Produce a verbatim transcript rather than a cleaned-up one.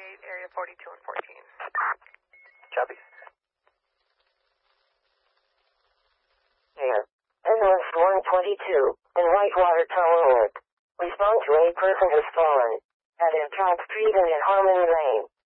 eight, area forty-two and fourteen. Copy. Here. Ambulance one twenty-two, in Whitewater Tower. Respond to a person has fallen at Amtrak Street and in Harmony Lane.